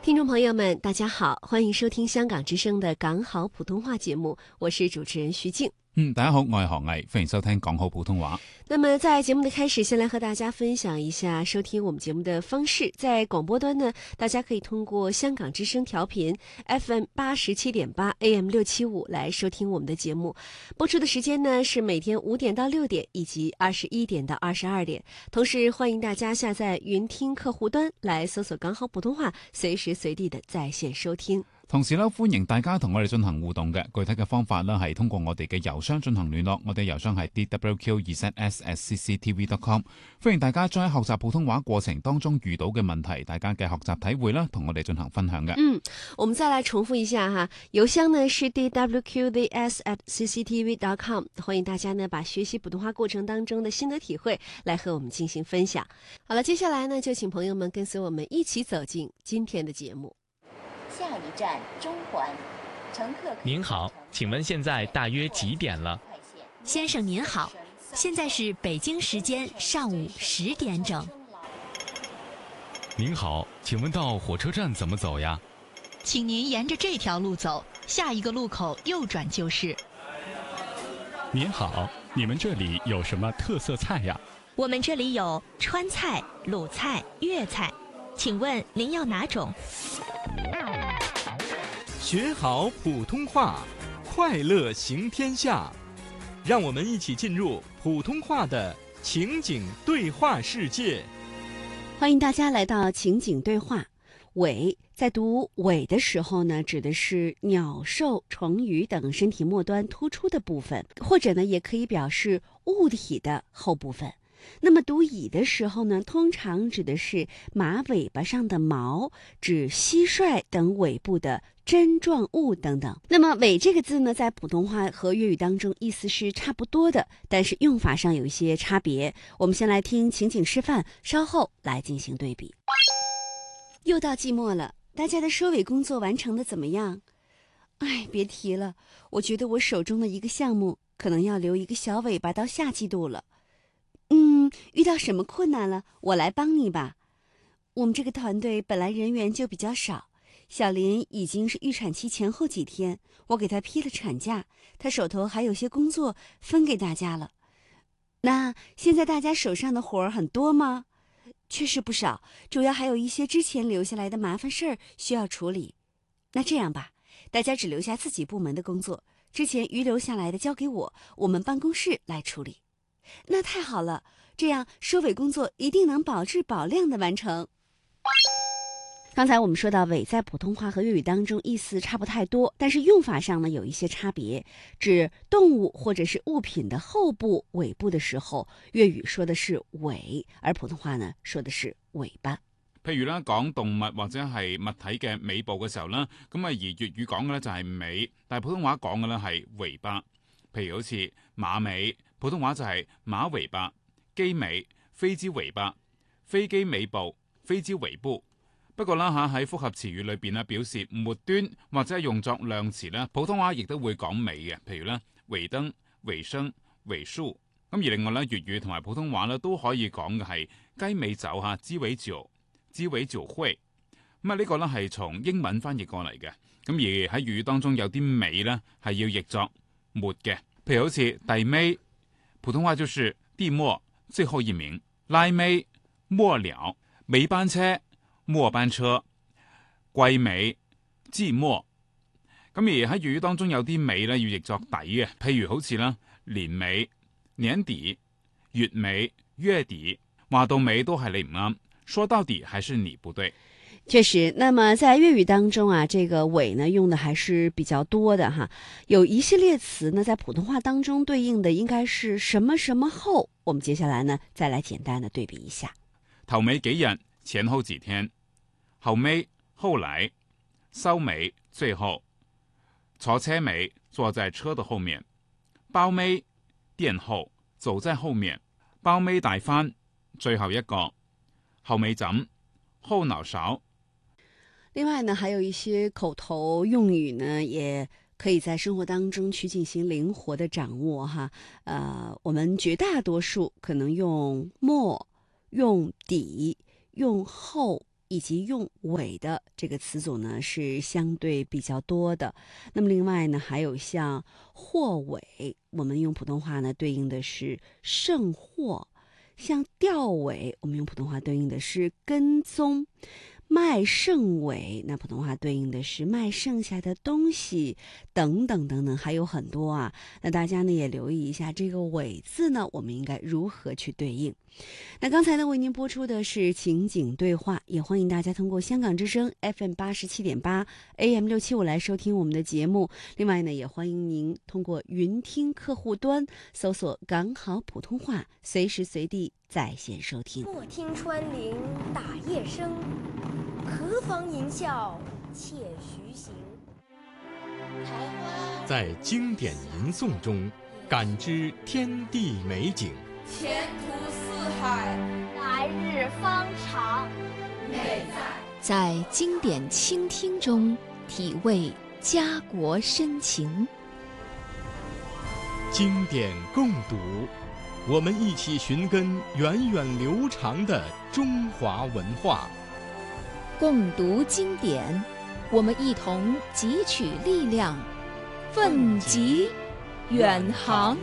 听众朋友们，大家好，欢迎收听香港之声的港好普通话节目，我是主持人徐静。 大家好，我係何毅，歡迎收聽港好普通話。 那麼在節目的開始，先來和大家分享一下收聽我們節目的方式。在廣播端呢，大家可以通過香港之聲調頻 FM87.8 AM675 來收聽我們的節目。播出的時間呢是每天5點到6點以及21點到22點。同時歡迎大家下載雲聽客戶端來搜索港好普通話，隨時隨地的在線收聽。 同時咧，歡迎大家同我哋進行互動嘅，具體嘅方法咧係通過我哋嘅郵箱進行聯絡，我哋郵箱係 dwq2s@cctv.com。歡迎大家將喺學習普通話過程當中遇到嘅問題，大家嘅學習體會啦，同我哋進行分享嘅。 我們再來重複一下哈，郵箱呢是 dwqds@cctv.com。歡迎大家呢把學習普通話過程當中的心得體會來和我們進行分享。好了，接下來呢就請朋友們跟隨我們一起走進今天的節目。 下一站中環，乘客您好，請問現在大約幾點了？ 先生您好，現在是北京時間上午10點整。 您好，請問到火車站怎麼走呀？ 請您沿着這條路走，下一個路口右轉就是。 您好，你們這裡有什麼特色菜呀？ 我們這裡有川菜、魯菜、粵菜，請問您要哪種？ 學好普通話，快樂行天下。讓我們一起進入普通話的情景對話世界。 歡迎大家來到情景對話。尾在讀尾的時候呢，指的是鳥獸蟲魚等身體末端突出的部分，或者呢也可以表示物體的後部分。那麼讀乙的時候呢，通常指的是馬尾巴上的毛，指蟋蟀等尾部的針狀物等等。那麼尾這個字呢，在普通話和粵語當中意思是差不多的，但是用法上有一些差別。我們先來聽情景示範，稍後來進行對比。又到季末了，大家的收尾工作完成的怎麼樣？哎，別提了，我覺得我手中的一個項目可能要留一個小尾巴到下季度了。遇到什麼困難了，我來幫你吧。我們這個團隊本來人員就比較少，小林已經是預產期前後幾天，我給他批了產假，他手頭還有些工作分給大家了。那現在大家手上的活兒很多嗎？確實不少，主要還有一些之前留下來的麻煩事兒需要處理。那這樣吧，大家只留下自己部門的工作，之前遺留下來的交給我們辦公室來處理。那太好了，這樣收尾工作一定能保質保量的完成。剛才我們說到尾在普通話和粵語當中意思差不太多，但是用法上呢有一些差別。指動物或者是物品的後部尾部的時候，粵語說的是尾，而普通話呢說的是尾巴。 譬如咧講動物或者係物體嘅尾部嘅時候啦，咁而粵語講嘅咧就係尾，但係普通話講嘅咧係尾巴。譬如好似馬尾，普通話就係馬尾巴；機尾，飛機尾巴；飛機尾部，飛機尾部。不過啦喺複合詞語裏邊表示末端或者係用作量詞啦，普通話亦都會講尾嘅。譬如咧尾燈、尾聲、尾數。咁而另外咧粵語同埋普通話咧都可以講嘅係雞尾酒雞尾酒、雞尾酒會。咁呢個咧係從英文翻譯過嚟嘅。咁而喺粵語當中有啲尾咧係要譯作末嘅，譬如好似第尾，普通話就是地末最後一名；拉尾末了，尾班車末班車；季尾季末。咁而喺粵語當中有啲尾咧要譯作底嘅，譬如好似啦年尾年底、月尾月底。話到尾都係你唔啱，說到底還是你不對。 確實，那麼在粵語當中啊，這個尾呢用的還是比較多的哈。有一系列詞呢，在普通話當中對應的應該是什麼什麼後。我們接下來呢，再來簡單的對比一下。 頭尾幾日，前後幾天；後尾後來；收尾最後；坐車尾坐在車的後面；包尾墊後走在後面；包尾大翻最後一個；後尾枕後腦勺。 另外呢，還有一些口頭用語呢，也可以在生活當中去進行靈活的掌握哈。我們絕大多數可能用末、用底、用後、 以及用尾的这个词组呢是相对比较多的。那么另外呢，还有像货尾，我们用普通话呢对应的是剩货；像吊尾，我们用普通话对应的是跟踪；卖剩尾，那普通话对应的是卖剩下的东西，等等等等，还有很多啊。那大家呢也留意一下这个尾字呢，我们应该如何去对应。那刚才呢为您播出的是情景对话，也欢迎大家通过香港之声 FM 87.8 AM 675来收听我们的节目。另外呢，也欢迎您通过云听客户端搜索港好普通话，随时随地在线收听。 莫听穿林打叶声，何妨吟啸且徐行。 在经典吟诵中感知天地美景， 前途似海， 来日方长。 美在经典倾听中体味家国深情。 经典共读，我们一起寻根源远流长的中华文化。 共读经典，我们一同汲取力量，奋楫远航。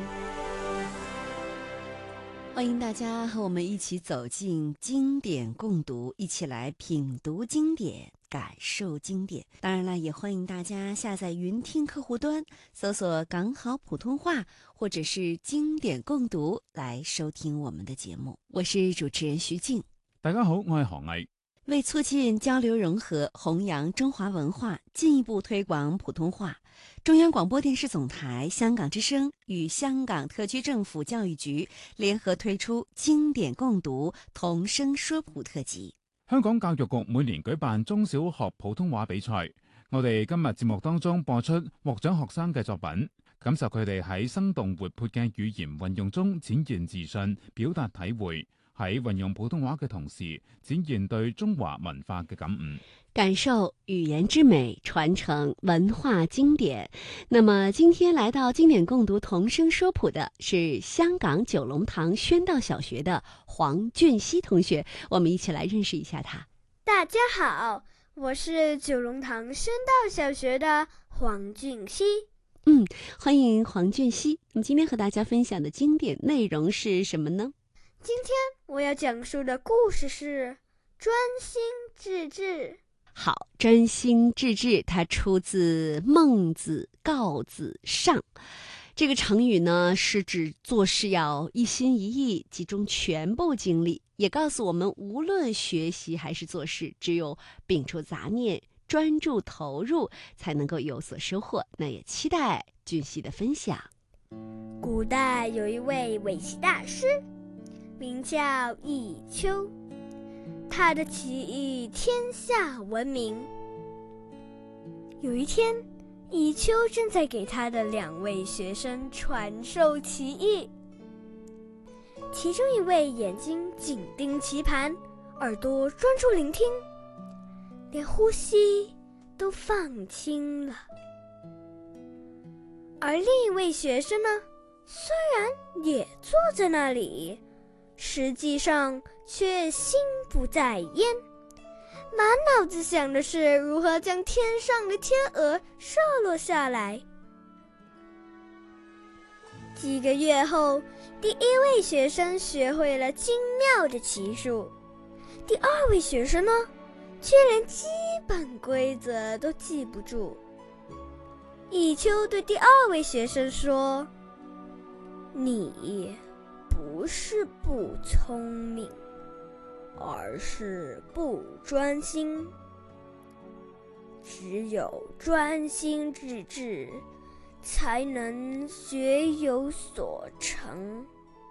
欢迎大家和我们一起走进经典共读，一起来品读经典，感受经典。当然了，也欢迎大家下载云听客户端，搜索港好普通话或者是经典共读来收听我们的节目。我是主持人徐静。 大家好，我係何毅。 为促进交流融合，弘扬中华文化，进一步推广普通话，中央广播电视总台、香港之声与香港特区政府教育局联合推出經典共讀同聲說普特輯。 香港教育局每年舉辦中小學普通話比賽，我哋今日節目當中播出獲獎學生嘅作品，感受佢哋喺生動活潑嘅語言運用中展現自信，表達體會。喺運用普通話嘅同時，展現對中華文化嘅感悟， 感受語言之美，傳承文化經典。那麼今天來到經典共讀同聲說普的是香港九龍塘宣道小學的黃俊熙同學，我們一起來認識一下他。 大家好，我是九龍塘宣道小學的黃俊熙。 歡迎黃俊熙。那麼今天和大家分享的經典內容是什麼呢？ 今天我要講述的故事是專心致志。 好，專心致志，它出自孟子《告子上》。這個成語呢，是指做事要一心一意，集中全部精力，也告訴我們無論學習還是做事，只有摒除雜念，專注投入，才能夠有所收穫。那也期待俊熙的分享。 古代有一位圍棋大師，名叫弈秋，他的棋藝天下聞名。有一天，弈秋正在給他的2位學生傳授棋藝，其中一位眼睛緊盯棋盤，耳朵專注聆聽，連呼吸都放輕了。而另一位學生呢，雖然也坐在那裡，實際上卻心不在焉，滿腦子想的是如何將天上的天鵝射落下來。幾個月後，第1位學生學會了精妙的棋術，第2位學生呢，卻連基本規則都記不住。弈秋對第2位學生說：“你不是不聰明，而是不專心。只有專心致志，才能學有所成。”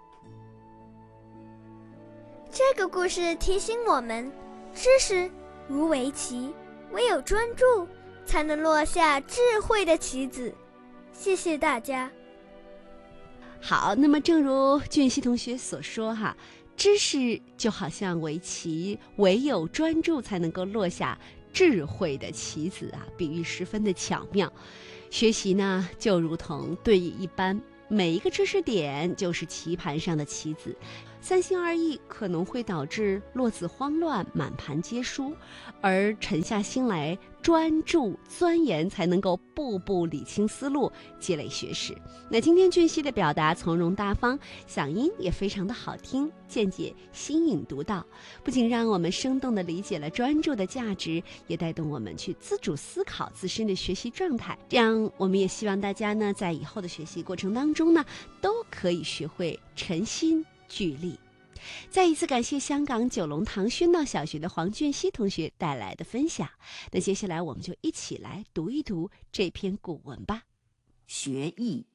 這個故事提醒我們，知識如圍棋，唯有專注，才能落下智慧的棋子。謝謝大家。 好，那麼正如俊熙同學所說哈，知識就好像圍棋，唯有專注才能夠落下智慧的棋子啊，比喻十分的巧妙。學習呢，就如同對弈一般，每一個知識點就是棋盤上的棋子， 三心二意可能会导致落子慌乱、满盘皆输，而沉下心来专注钻研，才能够步步理清思路，积累学识。那今天俊熙的表达从容大方，嗓音也非常的好听，见解新颖独到，不仅让我们生动地理解了专注的价值，也带动我们去自主思考自身的学习状态。这样我们也希望大家呢，在以后的学习过程当中呢，都可以学会沉心聚力。再一次感谢香港九龙塘宣道小学的黄俊熙同学带来的分享。那接下来我们就一起来读一读这篇古文吧。 学艺。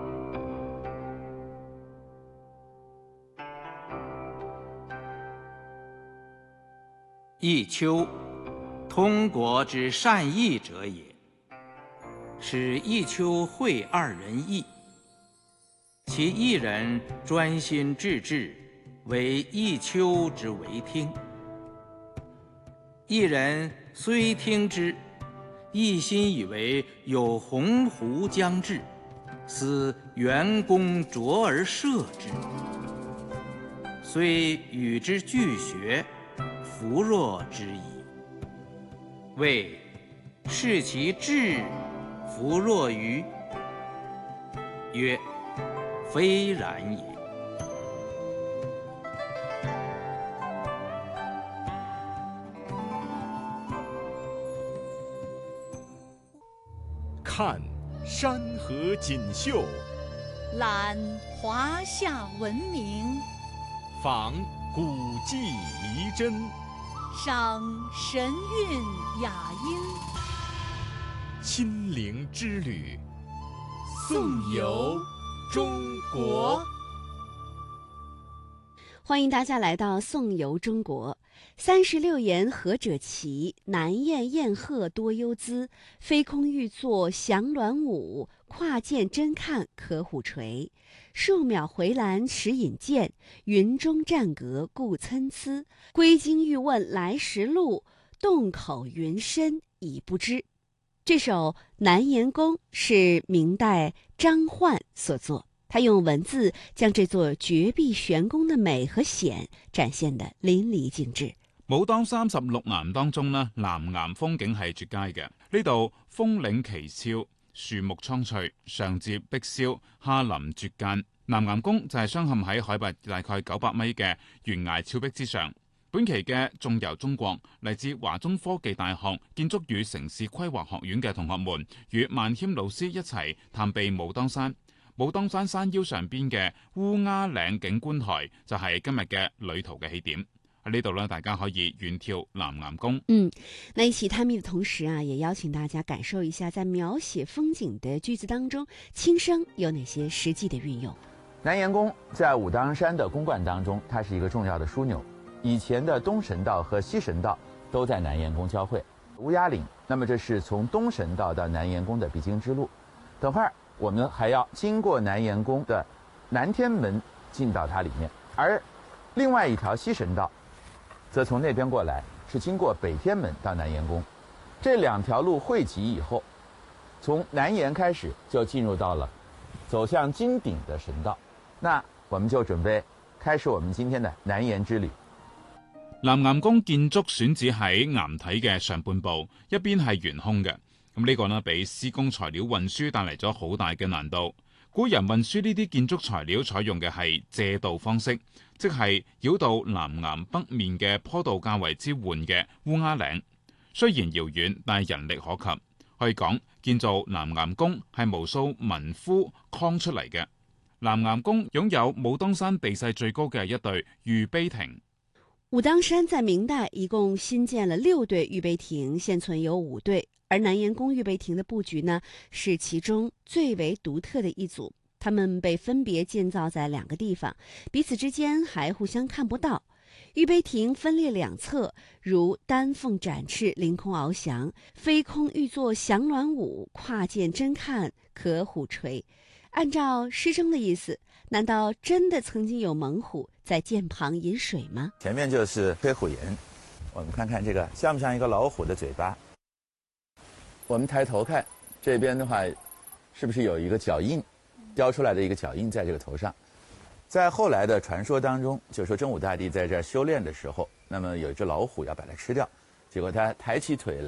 弈秋，通国之善弈者也。使弈秋会二人弈，其一人专心致志，为弈秋之为听；一人虽听之，一心以为有鸿鹄将至，思援弓着而射之，虽与之俱学，弗若之矣。谓视其智，弗若愚。曰：非然也。 看山河锦绣， 览华夏文明， 访古迹遗珍， 赏神韵雅音。 心灵之旅，颂游中国。 欢迎大家来到颂游中国。36言何者齐？南雁燕鹤多幽姿。飞空欲作翔鸾舞，跨涧争看可虎垂。数秒回栏时引荐，云中战阁故参差。归京欲问来时路，洞口云深已不知。这首南岩宫是明代张焕所作，他用文字将这座绝壁玄宫的美和险展現得淋漓盡致。 武當36岩當中呢，南岩風景係絕佳嘅。呢度峰嶺奇峭，樹木蒼翠，上接碧霄，下臨絕澗。南岩宮就係鑲嵌喺海拔大概900米嘅懸崖峭壁之上。本期嘅縱遊中國，嚟自華中科技大學建築與城市規劃學院嘅同學們，與萬謙老師一齊探秘武當山。武當山山腰上邊嘅烏鴉嶺景觀台就係今日嘅旅途嘅起點。喺呢度呢，大家可以遠眺南岩宮。 那一起探秘的同時啊，也邀請大家感受一下，在描寫風景的句子當中，輕聲有哪些實際的運用。 南岩宮在武當山的宮觀當中，它是一個重要的樞紐。以前的東神道和西神道都在南岩宮交匯。烏鴉嶺，那麼這是從東神道到南岩宮的必經之路。等會兒我們還要經過南岩宮的南天門進到它裡面，而另外一條西神道則從那邊過來，是經過北天門到南岩宮。這兩條路匯集以後，從南岩開始就進入到了走向金頂的神道。那我們就準備開始我們今天的南岩之旅。 南岩宮建築選址喺岩體嘅上半部，一邊係懸空嘅。咁呢個呢，俾施工材料運輸帶嚟咗好大嘅難度。古人運輸呢啲建築材料採用嘅係借道方式，即係繞到南岩北面嘅坡度較為之緩嘅烏鴉嶺。雖然遙遠，但係人力可及。可以講，建造南岩宮係無數民夫扛出嚟嘅。南岩宮擁有武當山地勢最高嘅一對御碑亭。 武當山在明代一共新建了6對御碑亭，現存有5對，而南岩宮御碑亭的布局呢，是其中最為獨特的一組。它們被分別建造在2個地方，彼此之間還互相看不到。御碑亭分列2側，如丹鳳展翅，凌空翱翔；飛空欲作翔鸾舞，跨澗爭看可虎垂。按照詩中的意思，難道真的曾經有猛虎在澗旁飲水嗎？ 前面就是飛虎岩，我們看看這個像不像一個老虎的嘴巴？我們抬頭看，這邊的話，是不是有一個腳印，雕出來的一個腳印在這個頭上？ 在后来的传说当中，就说真武大帝在这儿修炼的时候，那么有一只老虎要把它吃掉，结果他抬起腿来。